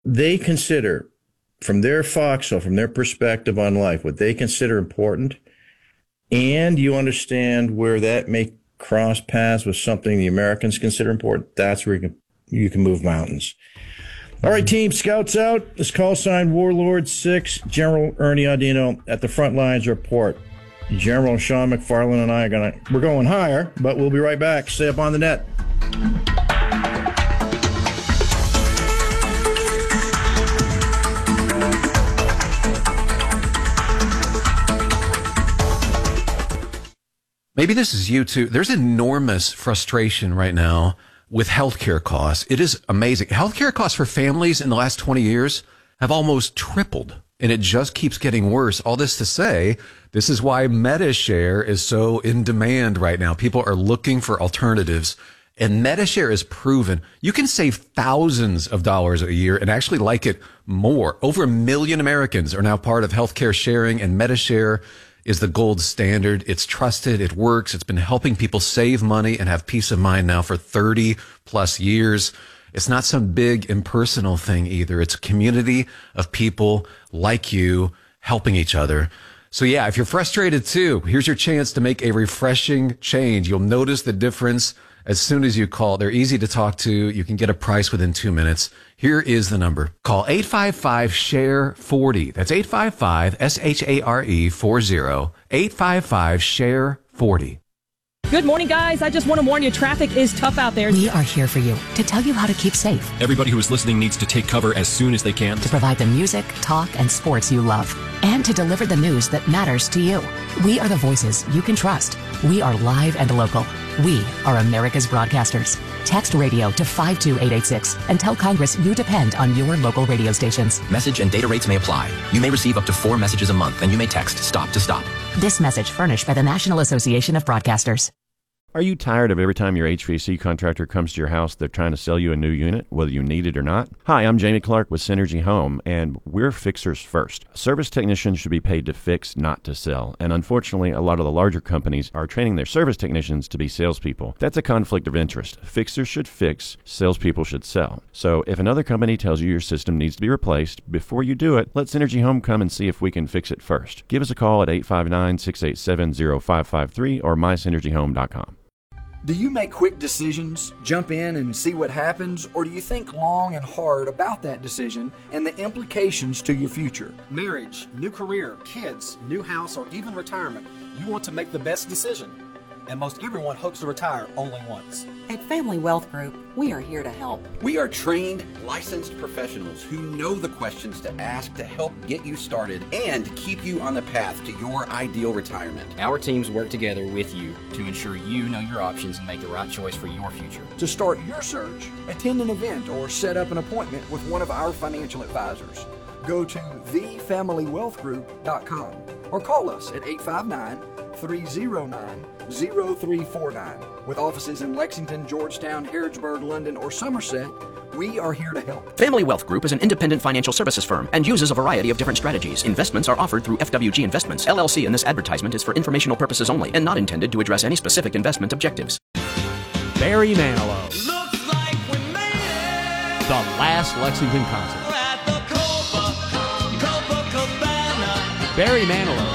they consider, from their foxhole, from their perspective on life, what they consider important, and you understand where that may cross paths with something the Americans consider important, that's where you can move mountains. All right, team, scouts out. This call sign Warlord 6, General Ernie Audino at the front lines report. General Sean McFarland and I we're going higher, but we'll be right back. Stay up on the net. Maybe this is you too. There's enormous frustration right now with healthcare costs. It is amazing. Healthcare costs for families in the last 20 years have almost tripled, and it just keeps getting worse. All this to say, this is why MediShare is so in demand right now. People are looking for alternatives, and MediShare is proven you can save thousands of dollars a year and actually like it more. Over 1 million Americans are now part of healthcare sharing, and MediShare is the gold standard. It's trusted. It works. It's been helping people save money and have peace of mind now for 30 plus years. It's not some big impersonal thing either. It's a community of people like you helping each other. So yeah, if you're frustrated too, here's your chance to make a refreshing change. You'll notice the difference as soon as you call. They're easy to talk to. You can get a price within 2 minutes. Here is the number. Call 855-SHARE-40. That's 855-SHARE-40. 855-SHARE-40. Good morning, guys. I just want to warn you, traffic is tough out there. We are here for you to tell you how to keep safe. Everybody who is listening needs to take cover as soon as they can. To provide the music, talk, and sports you love. And to deliver the news that matters to you. We are the voices you can trust. We are live and local. We are America's broadcasters. Text radio to 52886 and tell Congress you depend on your local radio stations. Message and data rates may apply. You may receive up to 4 messages a month, and you may text STOP to STOP. This message furnished by the National Association of Broadcasters. Are you tired of every time your HVAC contractor comes to your house, they're trying to sell you a new unit, whether you need it or not? Hi, I'm Jamie Clark with Synergy Home, and we're fixers first. Service technicians should be paid to fix, not to sell. And unfortunately, a lot of the larger companies are training their service technicians to be salespeople. That's a conflict of interest. Fixers should fix, salespeople should sell. So if another company tells you your system needs to be replaced, before you do it, let Synergy Home come and see if we can fix it first. Give us a call at 859-687-0553 or mysynergyhome.com. Do you make quick decisions, jump in and see what happens, or do you think long and hard about that decision and the implications to your future? Marriage, new career, kids, new house, or even retirement. You want to make the best decision. And most everyone hopes to retire only once. At Family Wealth Group, we are here to help. We are trained, licensed professionals who know the questions to ask to help get you started and keep you on the path to your ideal retirement. Our teams work together with you to ensure you know your options and make the right choice for your future. To start your search, attend an event or set up an appointment with one of our financial advisors. Go to thefamilywealthgroup.com or call us at 859-309-0349. With offices in Lexington, Georgetown, Harrodsburg, London, or Somerset, we are here to help. Family Wealth Group is an independent financial services firm and uses a variety of different strategies. Investments are offered through FWG Investments, LLC, and this advertisement is for informational purposes only and not intended to address any specific investment objectives. Barry Manilow. Looks like we made it. The last Lexington concert. Barry Manilow.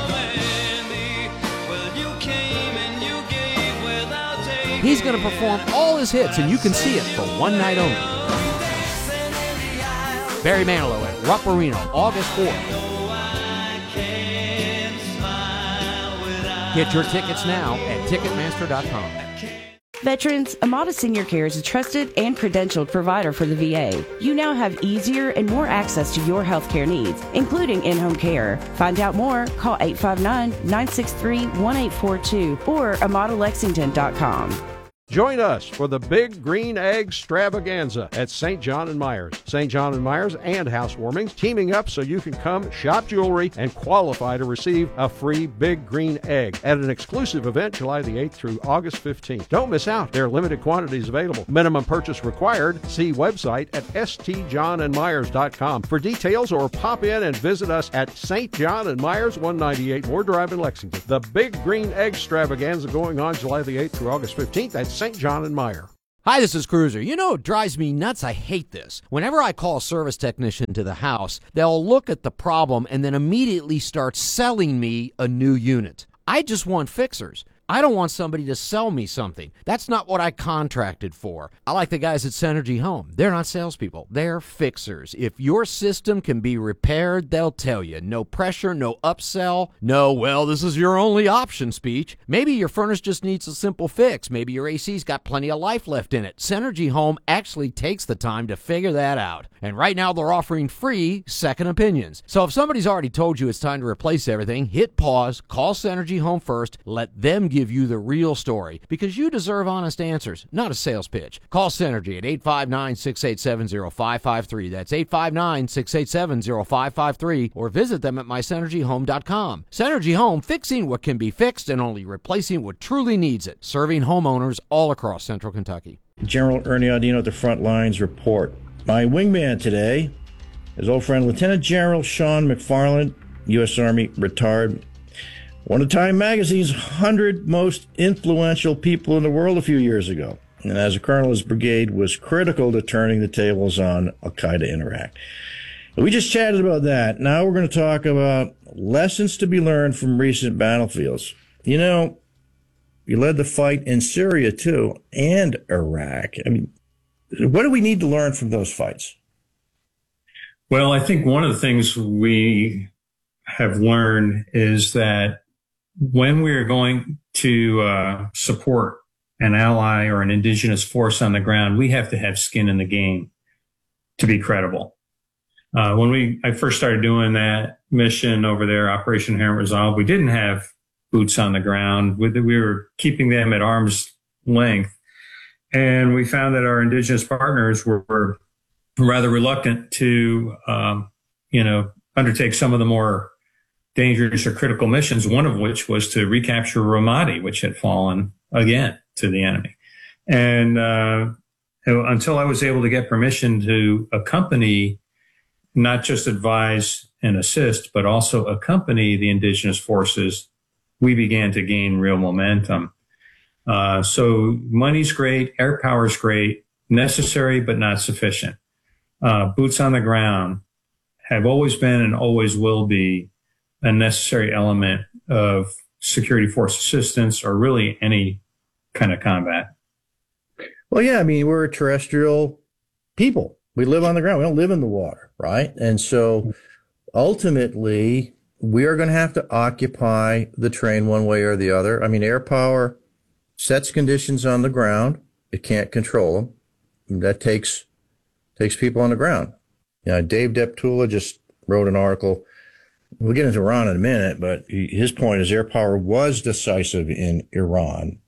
He's going to perform all his hits, and you can see it for one night only. Barry Manilow at Rupp Arena, August 4th. Get your tickets now at Ticketmaster.com. Veterans, Amada Senior Care is a trusted and credentialed provider for the VA. You now have easier and more access to your health care needs, including in-home care. Find out more, call 859-963-1842 or AmadaLexington.com. Join us for the Big Green Egg Stravaganza at St. John & Myers. St. John & Myers and Housewarming teaming up so you can come shop jewelry and qualify to receive a free Big Green Egg at an exclusive event July the 8th through August 15th. Don't miss out. There are limited quantities available. Minimum purchase required. See website at stjohnandmyers.com for details or pop in and visit us at St. John & Myers, 198 Moore Drive in Lexington. The Big Green Egg Stravaganza going on July the 8th through August 15th at St. John & Meyer. Hi, this is Cruiser. You know, it drives me nuts. I hate this. Whenever I call a service technician to the house, they'll look at the problem and then immediately start selling me a new unit. I just want fixers. I don't want somebody to sell me something. That's not what I contracted for. I like the guys at Synergy Home. They're not salespeople. They're fixers. If your system can be repaired, they'll tell you. No pressure, no upsell, no, well, this is your only option speech. Maybe your furnace just needs a simple fix. Maybe your AC's got plenty of life left in it. Synergy Home actually takes the time to figure that out. And right now they're offering free second opinions. So if somebody's already told you it's time to replace everything, hit pause, call Synergy Home first, let them give you the real story, because you deserve honest answers, not a sales pitch. Call Synergy at 859-687-0553. That's 859-687-0553, or visit them at mysynergyhome.com. Synergy Home, fixing what can be fixed and only replacing what truly needs it. Serving homeowners all across Central Kentucky. General Ernie Audino at the Front Lines Report. My wingman today is old friend Lieutenant General Sean McFarland, U.S. Army, retired. One of Time Magazine's 100 most influential people in the world a few years ago. And as a colonel, his brigade was critical to turning the tables on Al-Qaeda in Iraq. We just chatted about that. Now we're going to talk about lessons to be learned from recent battlefields. You know, you led the fight in Syria, too, and Iraq. I mean, what do we need to learn from those fights? Well, I think one of the things we have learned is that when we're going to support an ally or an indigenous force on the ground, we have to have skin in the game to be credible. When I first started doing that mission over there, Operation Inherent Resolve, we didn't have boots on the ground. We were keeping them at arm's length. And we found that our indigenous partners were rather reluctant to, undertake some of the more dangerous or critical missions, one of which was to recapture Ramadi, which had fallen again to the enemy. And until I was able to get permission to accompany, not just advise and assist, but also accompany the indigenous forces, we began to gain real momentum. So money's great, air power's great, necessary but not sufficient. Boots on the ground have always been and always will be a necessary element of security force assistance or really any kind of combat. Well, yeah, I mean, we're a terrestrial people. We live on the ground. We don't live in the water, right? And so ultimately, we are going to have to occupy the terrain one way or the other. I mean, air power sets conditions on the ground. It can't control them. That takes people on the ground. Dave Deptula just wrote an article. We'll get into Iran in a minute, but his point is air power was decisive in Iran.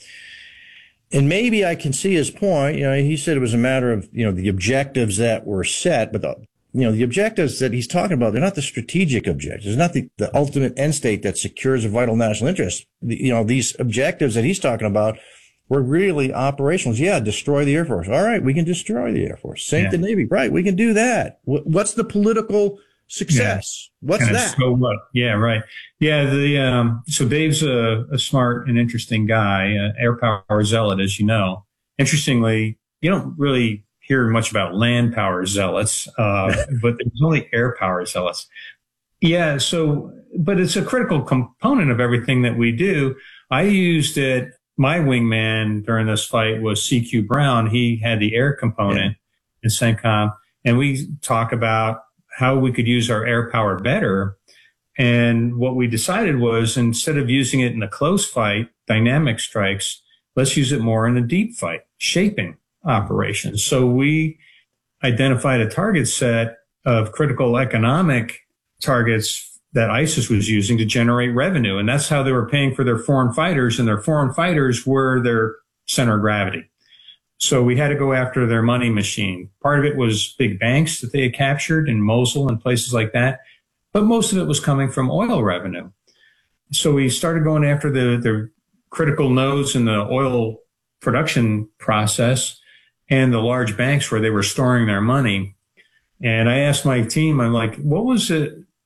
And maybe I can see his point. He said it was a matter of, the objectives that were set, but the objectives that he's talking about, they're not the strategic objectives. It's not the ultimate end state that secures a vital national interest. These objectives that he's talking about were really operational. Yeah, destroy the Air Force. All right, we can destroy the Air Force. Sink the Navy. Right, we can do that. What's the political success? What's that? So what? Yeah, right. Yeah, so Dave's a smart and interesting guy, air power zealot, as you know. Interestingly, you don't really hear much about land power zealots, but there's only air power zealots. Yeah, but it's a critical component of everything that we do. I used it. My wingman during this fight was CQ Brown. He had the air component in CENTCOM, and we talk about how we could use our air power better. And what we decided was, instead of using it in a close fight, dynamic strikes, let's use it more in a deep fight, shaping operations. So we identified a target set of critical economic targets that ISIS was using to generate revenue. And that's how they were paying for their foreign fighters, and their foreign fighters were their center of gravity. So we had to go after their money machine. Part of it was big banks that they had captured in Mosul and places like that, but most of it was coming from oil revenue. So we started going after the critical nodes in the oil production process and the large banks where they were storing their money. And I asked my team, I'm like, what was it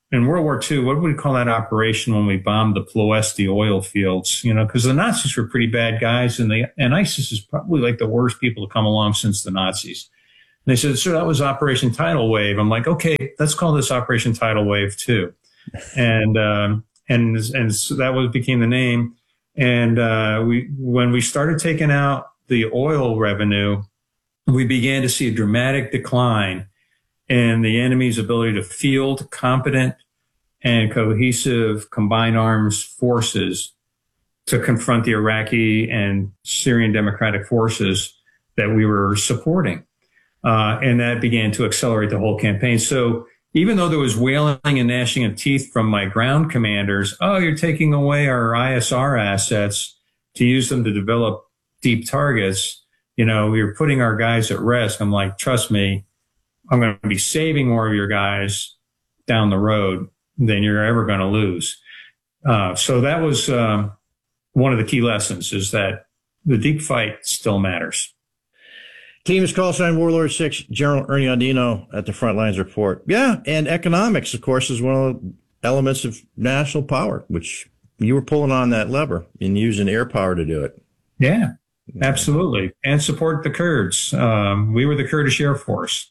in World War II, what would we call that operation when we bombed the Ploesti oil fields? You know, because the Nazis were pretty bad guys, and ISIS is probably like the worst people to come along since the Nazis. And they said, so that was Operation Tidal Wave. I'm like, okay, let's call this Operation Tidal Wave 2. And so that became the name. And when we started taking out the oil revenue, we began to see a dramatic decline in the enemy's ability to field competent and cohesive combined arms forces to confront the Iraqi and Syrian democratic forces that we were supporting. And that began to accelerate the whole campaign. So even though there was wailing and gnashing of teeth from my ground commanders, oh, you're taking away our ISR assets to use them to develop deep targets, you know, you're putting our guys at risk. I'm like, trust me, I'm going to be saving more of your guys down the road than you're ever going to lose. So that was one of the key lessons, is that the deep fight still matters. Team is call sign Warlord 6, General Ernie Andino at the Frontlines Report. Yeah, and economics, of course, is one of the elements of national power, which you were pulling on that lever and using air power to do it. Yeah, absolutely. And support the Kurds. We were the Kurdish Air Force.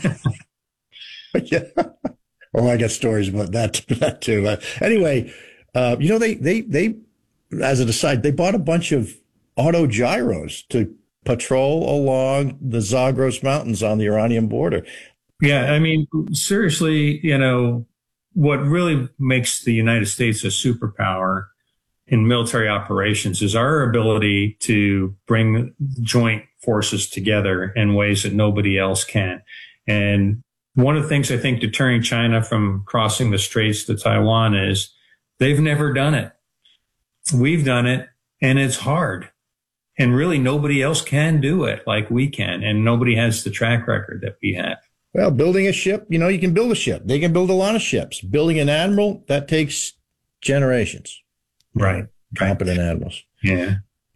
Yeah. Oh, I got stories about that too. Anyway, you know, they, as an aside, they bought a bunch of auto gyros to patrol along the Zagros Mountains on the Iranian border. Yeah, I mean, seriously, you know, what really makes the United States a superpower in military operations is our ability to bring joint forces together in ways that nobody else can. And one of the things I think deterring China from crossing the straits to Taiwan is they've never done it. We've done it, and it's hard. And really, nobody else can do it like we can, and nobody has the track record that we have. Well, building a ship, you know, you can build a ship. They can build a lot of ships. Building an admiral, that takes generations. Right. Competent admirals. Yeah.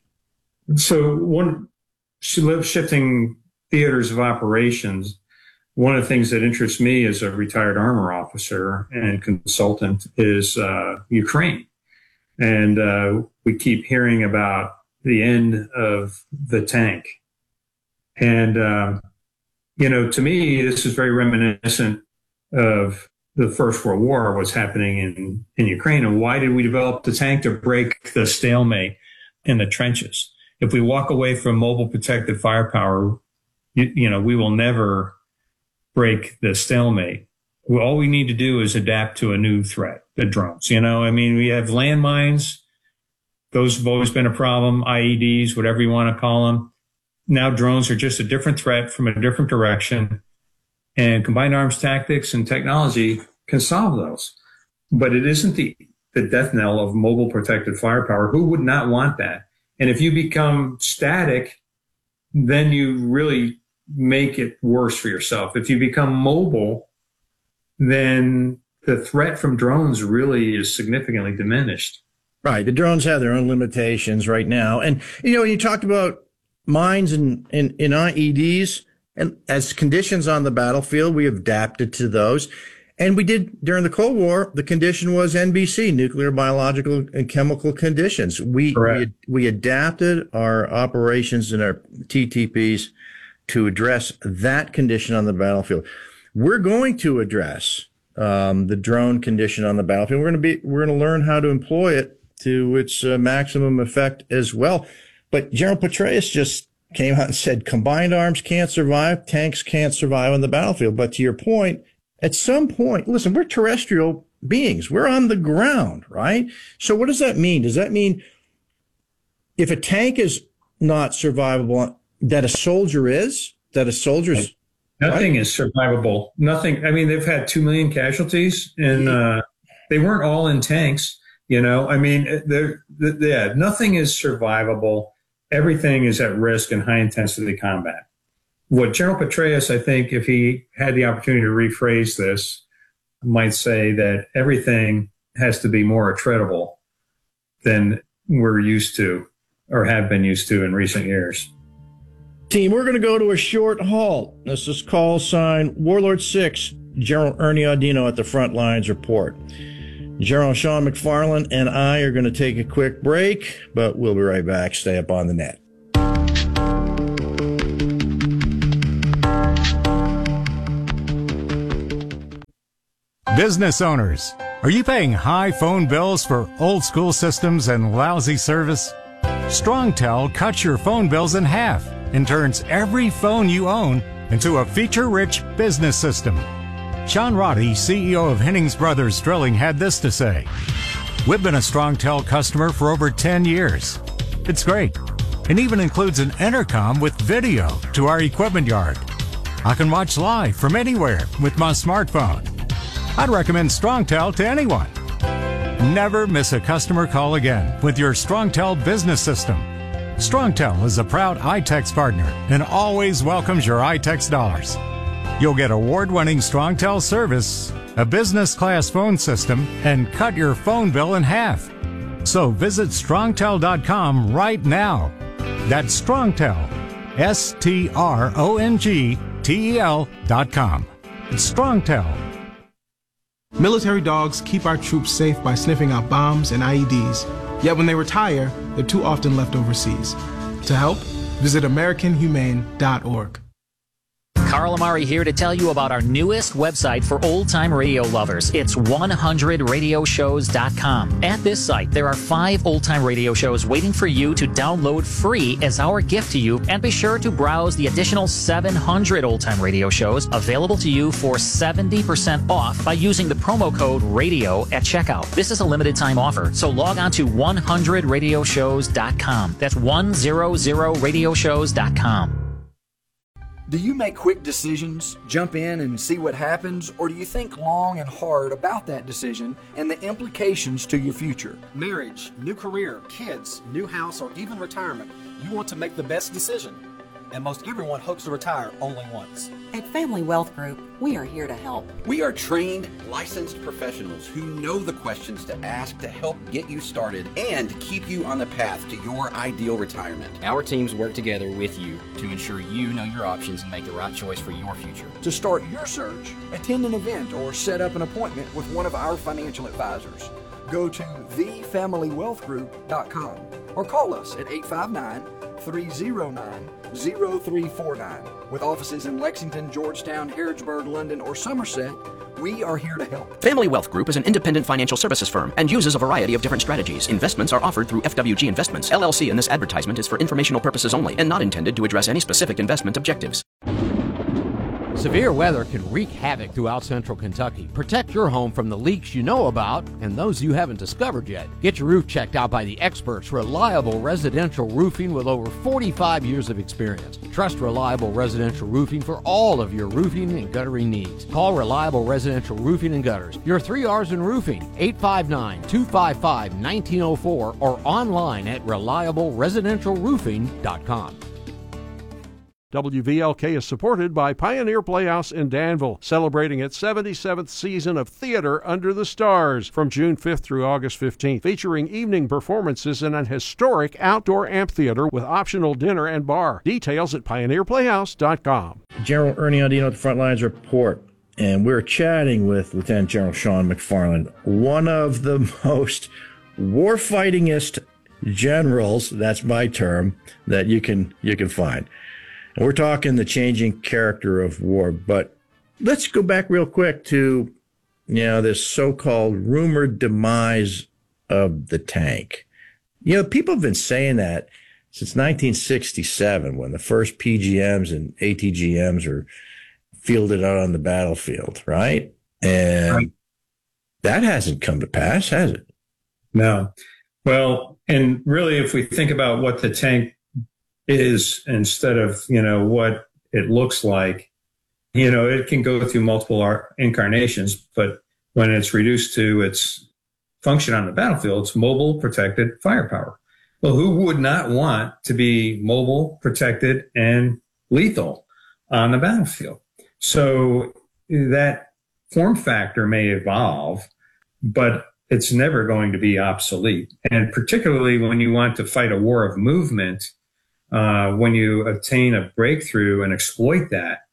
So shifting theaters of operations, one of the things that interests me as a retired armor officer and consultant is Ukraine. And we keep hearing about the end of the tank. And, you know, to me, this is very reminiscent of the First World War, what's happening in Ukraine. And why did we develop the tank? To break the stalemate in the trenches. If we walk away from mobile protected firepower, you know, we will never break the stalemate. All we need to do is adapt to a new threat, the drones. You know, I mean, we have landmines. Those have always been a problem. IEDs, whatever you want to call them. Now drones are just a different threat from a different direction. And combined arms tactics and technology can solve those. But it isn't the death knell of mobile protected firepower. Who would not want that? And if you become static, then you really make it worse for yourself. If you become mobile, then the threat from drones really is significantly diminished. Right. The drones have their own limitations right now. And, you know, when you talked about mines and IEDs, and as conditions on the battlefield, we adapted to those. And we did during the Cold War, the condition was NBC, nuclear, biological, and chemical conditions. We adapted our operations and our TTPs to address that condition on the battlefield. We're going to address the drone condition on the battlefield. We're going to learn how to employ it to its maximum effect as well. But General Petraeus just came out and said combined arms can't survive, tanks can't survive on the battlefield. But to your point, at some point, listen, we're terrestrial beings. We're on the ground, right? So what does that mean? Does that mean if a tank is not survivable, that a soldier is? That a soldier's Nothing is survivable. Nothing. I mean, they've had 2 million casualties, and they weren't all in tanks. You know, I mean, nothing is survivable. Everything is at risk in high intensity combat. What General Petraeus, I think, if he had the opportunity to rephrase this, might say that everything has to be more attritable than we're used to or have been used to in recent years. Team, we're going to go to a short halt. This is call sign Warlord 6, General Ernie Audino at the Front Lines Report. General Sean McFarland and I are going to take a quick break, but we'll be right back. Stay up on the net. Business owners, are you paying high phone bills for old school systems and lousy service? StrongTel cuts your phone bills in half and turns every phone you own into a feature-rich business system. Sean Roddy, CEO of Hennings Brothers Drilling, had this to say: "We've been a StrongTel customer for over 10 years. It's great. It even includes an intercom with video to our equipment yard. I can watch live from anywhere with my smartphone. I'd recommend StrongTel to anyone. Never miss a customer call again with your StrongTel business system. StrongTel is a proud iTex partner and always welcomes your iTex dollars. You'll get award-winning StrongTel service, a business-class phone system, and cut your phone bill in half. So visit StrongTel.com right now. That's StrongTel, StrongTel.com. It's StrongTel. Military dogs keep our troops safe by sniffing out bombs and IEDs. Yet when they retire, they're too often left overseas. To help, visit AmericanHumane.org. Carl Amari here to tell you about our newest website for old-time radio lovers. It's 100radioshows.com. At this site, there are 5 old-time radio shows waiting for you to download free as our gift to you, and be sure to browse the additional 700 old-time radio shows available to you for 70% off by using the promo code RADIO at checkout. This is a limited-time offer, so log on to 100radioshows.com. That's 100radioshows.com. Do you make quick decisions, jump in and see what happens, or do you think long and hard about that decision and the implications to your future? Marriage, new career, kids, new house, or even retirement. You want to make the best decision. And most everyone hopes to retire only once. At Family Wealth Group, we are here to help. We are trained, licensed professionals who know the questions to ask to help get you started and keep you on the path to your ideal retirement. Our teams work together with you to ensure you know your options and make the right choice for your future. To start your search, attend an event or set up an appointment with one of our financial advisors. Go to thefamilywealthgroup.com or call us at 859-309-0349. With offices in Lexington, Georgetown, Harrodsburg, London, or Somerset, we are here to help. Family Wealth Group is an independent financial services firm and uses a variety of different strategies. Investments are offered through FWG Investments, LLC, and this advertisement is for informational purposes only and not intended to address any specific investment objectives. Severe weather can wreak havoc throughout central Kentucky. Protect your home from the leaks you know about and those you haven't discovered yet. Get your roof checked out by the experts, Reliable Residential Roofing, with over 45 years of experience. Trust Reliable Residential Roofing for all of your roofing and guttering needs. Call Reliable Residential Roofing and Gutters. Your 3 R's in roofing, 859-255-1904, or online at reliableresidentialroofing.com. WVLK is supported by Pioneer Playhouse in Danville, celebrating its 77th season of Theater Under the Stars from June 5th through August 15th, featuring evening performances in an historic outdoor amphitheater with optional dinner and bar. Details at pioneerplayhouse.com. General Ernie Audino at the Front Lines Report, and we're chatting with Lieutenant General Sean McFarland, one of the most warfightingest generals, that's my term, that you can find. And we're talking the changing character of war, but let's go back real quick to, this so-called rumored demise of the tank. People have been saying that since 1967, when the first PGMs and ATGMs are fielded out on the battlefield, right? And that hasn't come to pass, has it? No. Well, and really, if we think about what the tank is instead of, what it looks like, it can go through multiple incarnations, but when it's reduced to its function on the battlefield, it's mobile, protected, firepower. Well, who would not want to be mobile, protected, and lethal on the battlefield? So that form factor may evolve, but it's never going to be obsolete. And particularly when you want to fight a war of movement, when you obtain a breakthrough and exploit that,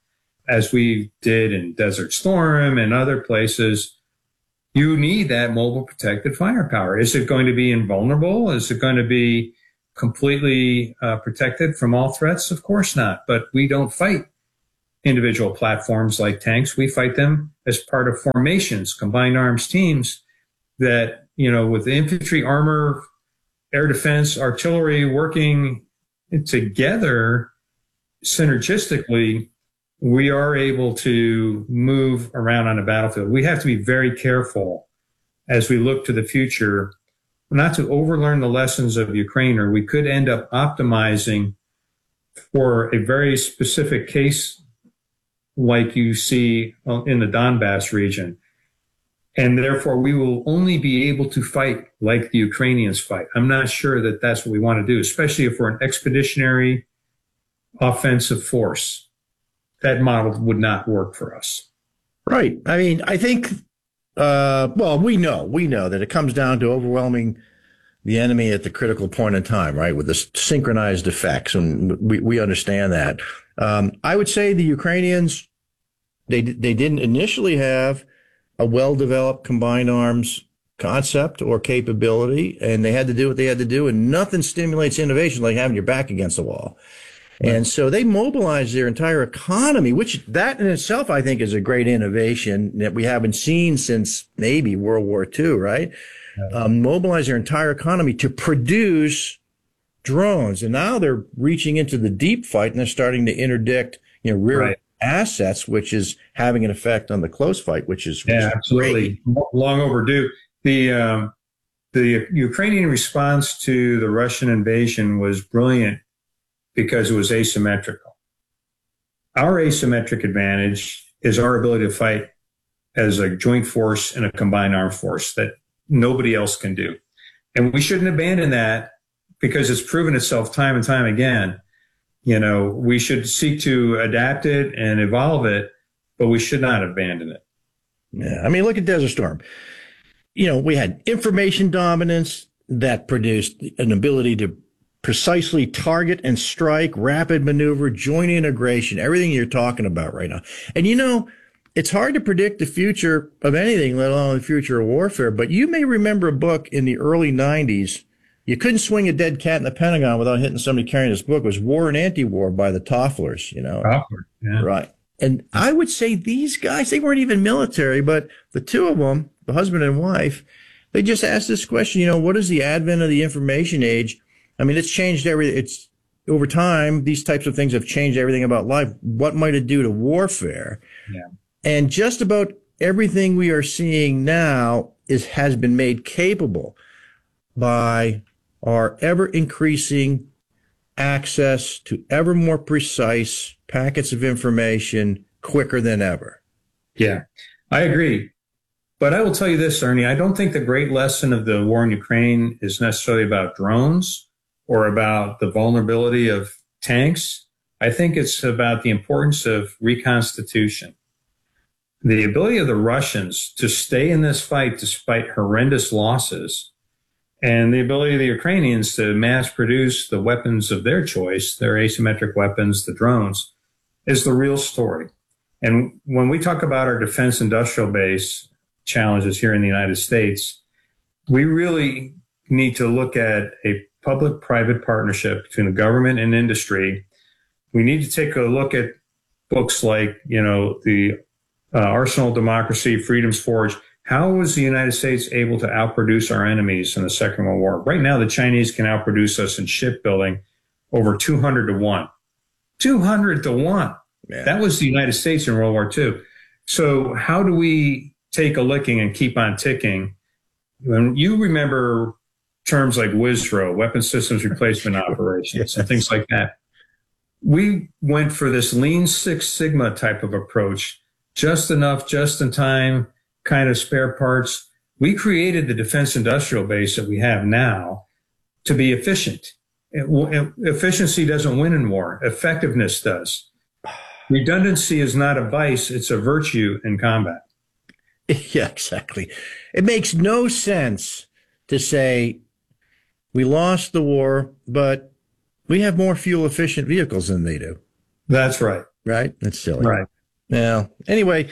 as we did in Desert Storm and other places, you need that mobile protected firepower. Is it going to be invulnerable? Is it going to be completely protected from all threats? Of course not. But we don't fight individual platforms like tanks. We fight them as part of formations, combined arms teams that, with infantry, armor, air defense, artillery working together synergistically, we are able to move around on a battlefield. We have to be very careful as we look to the future not to overlearn the lessons of Ukraine, or we could end up optimizing for a very specific case like you see in the Donbass region. And therefore, we will only be able to fight like the Ukrainians fight. I'm not sure that that's what we want to do, especially if we're an expeditionary offensive force. That model would not work for us. Right. I mean, I think, we know that it comes down to overwhelming the enemy at the critical point in time, right, with the synchronized effects, and we understand that. I would say the Ukrainians, they didn't initially have a well-developed combined arms concept or capability, and they had to do what they had to do, and nothing stimulates innovation like having your back against the wall. Right. And so they mobilized their entire economy, which that in itself, I think, is a great innovation that we haven't seen since maybe World War II, right? Mobilize their entire economy to produce drones. And now they're reaching into the deep fight, and they're starting to interdict, rear assets, which is having an effect on the close fight, which is absolutely great. Long overdue. The Ukrainian response to the Russian invasion was brilliant because it was asymmetrical. Our asymmetric advantage is our ability to fight as a joint force and a combined armed force that nobody else can do. And we shouldn't abandon that because it's proven itself time and time again. We should seek to adapt it and evolve it, but we should not abandon it. Yeah. I mean, look at Desert Storm. We had information dominance that produced an ability to precisely target and strike, rapid maneuver, joint integration, everything you're talking about right now. And it's hard to predict the future of anything, let alone the future of warfare. But you may remember a book in the early 90s. You couldn't swing a dead cat in the Pentagon without hitting somebody carrying this book. It was War and Anti-War by the Tofflers, Toffler, yeah. Right. And I would say these guys, they weren't even military, but the two of them, the husband and wife, they just asked this question, what is the advent of the information age? I mean, it's changed it's over time, these types of things have changed everything about life. What might it do to warfare? Yeah. And just about everything we are seeing now has been made capable by our ever increasing access to ever more precise packets of information quicker than ever. Yeah, I agree. But I will tell you this, Ernie, I don't think the great lesson of the war in Ukraine is necessarily about drones or about the vulnerability of tanks. I think it's about the importance of reconstitution. The ability of the Russians to stay in this fight despite horrendous losses, and the ability of the Ukrainians to mass produce the weapons of their choice, their asymmetric weapons, the drones, is the real story. And when we talk about our defense industrial base challenges here in the United States, we really need to look at a public-private partnership between the government and industry. We need to take a look at books like, the Arsenal of Democracy, Freedom's Forge. How was the United States able to outproduce our enemies in the Second World War? Right now, the Chinese can outproduce us in shipbuilding over 200 to 1. 200 to 1. Yeah. That was the United States in World War II. So how do we take a licking and keep on ticking? When you remember terms like WSRO, Weapon Systems Replacement Operations, and things like that, we went for this Lean Six Sigma type of approach, just enough, just in time, kind of spare parts. We created the defense industrial base that we have now to be efficient. Efficiency doesn't win in war. Effectiveness does. Redundancy is not a vice. It's a virtue in combat. Yeah, exactly. It makes no sense to say we lost the war, but we have more fuel efficient vehicles than they do. That's right. Right? That's silly. Right. Well, anyway,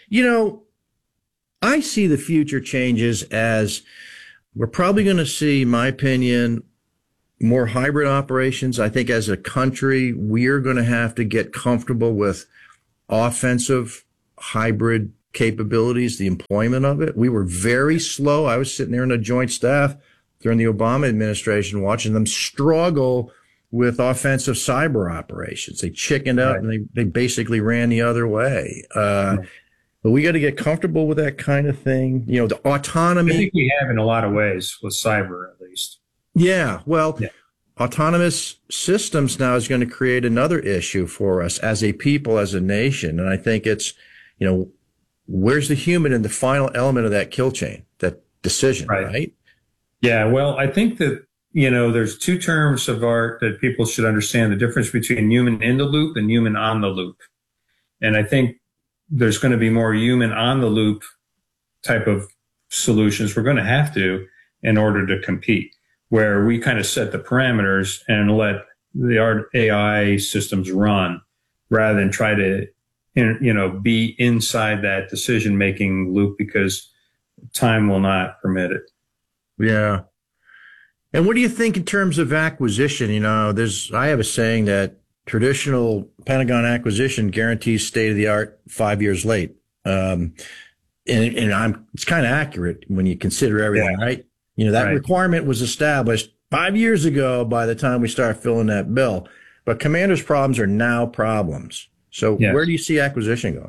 I see the future changes as we're probably going to see, in my opinion, more hybrid operations. I think as a country, we're going to have to get comfortable with offensive hybrid capabilities, the employment of it. We were very slow. I was sitting there in the Joint Staff during the Obama administration watching them struggle with offensive cyber operations. They chickened out and they basically ran the other way. But we got to get comfortable with that kind of thing. The autonomy. I think we have in a lot of ways with cyber, at least. Yeah. Well, autonomous systems now is going to create another issue for us as a people, as a nation. And I think it's, where's the human in the final element of that kill chain, that decision, right? Yeah. Well, I think that, there's two terms of art that people should understand, the difference between human in the loop and human on the loop. And I think there's going to be more human on the loop type of solutions. We're going to have to in order to compete, where we kind of set the parameters and let the AI systems run rather than try to, be inside that decision-making loop because time will not permit it. Yeah. And what do you think in terms of acquisition? I have a saying that traditional Pentagon acquisition guarantees state-of-the-art 5 years late. It's kind of accurate when you consider everything, right? That requirement was established 5 years ago by the time we start filling that bill. But commanders' problems are now problems. So where do you see acquisition going?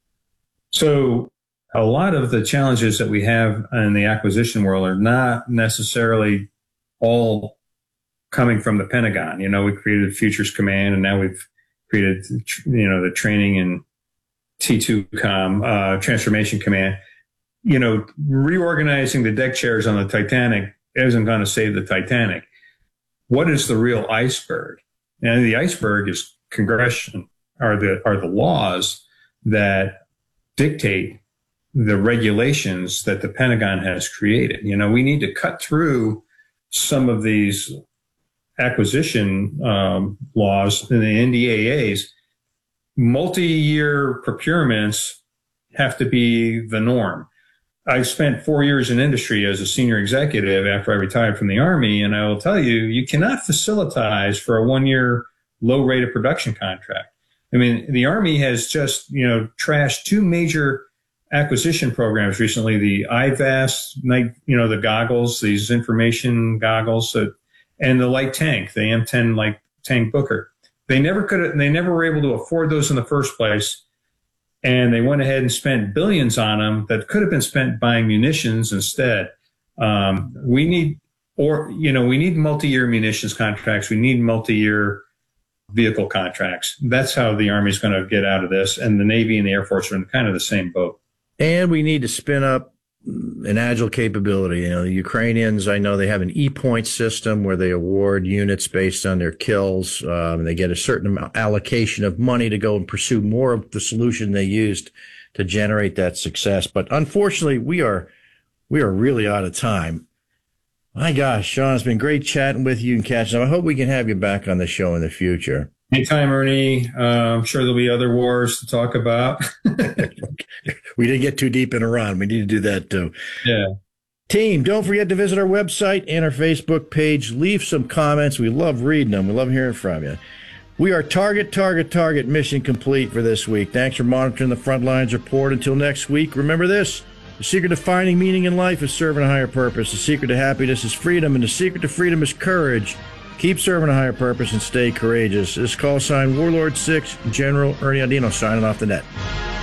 So a lot of the challenges that we have in the acquisition world are not necessarily all coming from the Pentagon. We created Futures Command, and now we've created, the training and T2COM, Transformation Command. Reorganizing the deck chairs on the Titanic isn't going to save the Titanic. What is the real iceberg? And the iceberg is are the laws that dictate the regulations that the Pentagon has created. We need to cut through some of these acquisition laws in the NDAAs. Multi-year procurements have to be the norm. I spent 4 years in industry as a senior executive after I retired from the Army, and I will tell you, you cannot facilitize for a 1 year low rate of production contract. I mean, the Army has just, trashed two major acquisition programs recently, the IVAS, the goggles, these information goggles, and the light tank, the M10 light tank Booker. They never were able to afford those in the first place. And they went ahead and spent billions on them that could have been spent buying munitions instead. We need multi-year munitions contracts. We need multi-year vehicle contracts. That's how the Army is going to get out of this. And the Navy and the Air Force are in kind of the same boat. And we need to spin up an agile capability. The Ukrainians, I know they have an E-point system where they award units based on their kills. They get a certain allocation of money to go and pursue more of the solution they used to generate that success. But unfortunately, we are really out of time. My gosh, Sean, it's been great chatting with you and catching up. I hope we can have you back on the show in the future. Anytime, Ernie. I'm sure there'll be other wars to talk about. We didn't get too deep in Iran. We need to do that too. Yeah. Team, don't forget to visit our website and our Facebook page. Leave some comments. We love reading them. We love hearing from you. We are target mission complete for this week. Thanks for monitoring the Frontlines Report. Until next week, remember this. The secret to finding meaning in life is serving a higher purpose. The secret to happiness is freedom, and the secret to freedom is courage. Keep serving a higher purpose and stay courageous. This call sign Warlord 6, General Ernie Andino signing off the net.